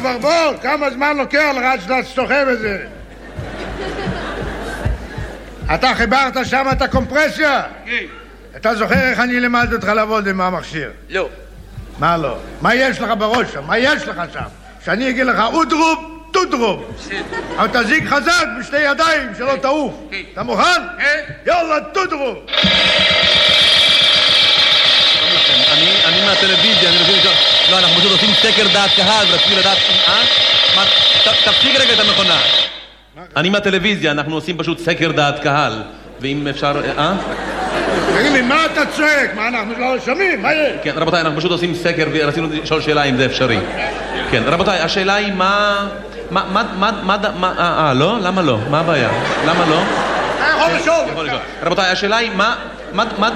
ברבור, כמה זמן לוקח לך עד שאתה סוחב את זה? אתה חיברת שם את הקומפרסיה? כן. אתה זוכר איך אני לימדתי אותך לעבוד עם המכשיר? לא. מה לא? מה יש לך בראש שם? מה יש לך שם? שאני אגיד לך אודרוב, טודרוב. אבל תזיק חזק בשתי ידיים שלא תעוף. אתה מוכן? כן. יאללה, טודרוב. אני מהטלוויזיה, אני רוצה לשאול... לא, אנחנו פשוט עושים סקר דעת קהל, ורציתי לדעת... תפסיק רגע את המכונה. אני מהטלוויזיה, אנחנו עושים פשוט סקר דעת קהל. ואם אפשר... תגיד לי, מה אתה צועק? מה, אנחנו לא שומעים? מה יש? כן, רבותיי, אנחנו פשוט עושים סקר ורצינו לשאול שאלה אם זה אפשרי. כן, רבותיי, השאלה היא מה... לא? למה לא? מה הבעיה? למה לא? אתה יכול לשאול. רבותיי, השאלה היא מה... למה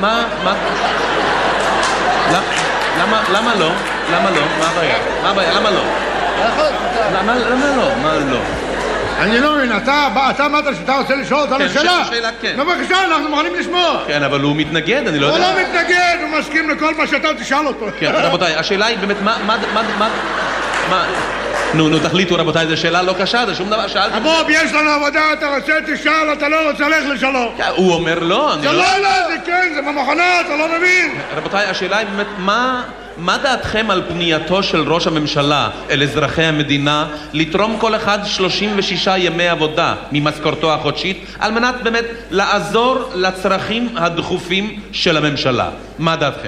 לא? למה לא? מה הבעיה? מה הבעיה? למה לא? למה לא? מה לא? אני לא מבין, אתה אמרת שאתה רוצה לשאול אותנו שאלה? שאלה, כן. בבקשה, אנחנו מוכנים לשמוע. כן, אבל הוא מתנגד, אני לא יודע. הוא לא מתנגד, הוא מסכים לכל מה שאתה תשאל אותו. כן, רבותיי, השאלה היא באמת, מה... נו, תחליטו, רבותיי, זו שאלה לא קשה, זה שום דבר, שאלתי... בוב, יש לנו עבודה, אתה רוצה, תשאל, אתה לא רוצה, לך לשלום. הוא אומר לא, אני לא... זה כן, זה במכונה, אתה לא מבין. רבותיי, השאלה היא באמת, מה דעתכם על פנייתו של ראש הממשלה אל אזרחי המדינה לתרום כל אחד 36 ימי עבודה ממשכורתו החודשית על מנת באמת לעזור לצרכים הדחופים של הממשלה? מה דעתכם?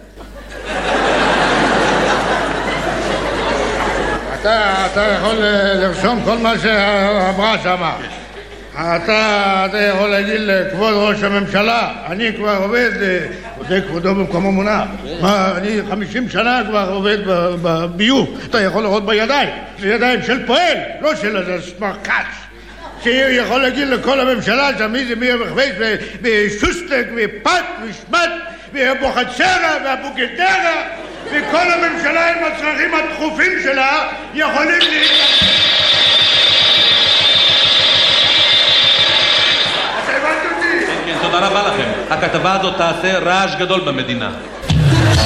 אתה יכול לרשום כל מה שאמרה שמה. אתה יכול להגיד לכבוד ראש הממשלה, אני כבר עובד, זה כבודו במקומו מונח. אני 50 שנה כבר עובד בביוב. אתה יכול לראות בידיים, זה ידיים של פועל, לא של איזה סמרקש. שיכול להגיד לכל הממשלה שמי זה מי המחבש ושוסטק ופת ושמט ובוחצרה והבוגדרה וכל הממשלה עם הצרכים הדחופים שלה יכולים אתה הבנת אותי? כן, תודה רבה לכם. הכתבה הזאת תעשה רעש גדול במדינה.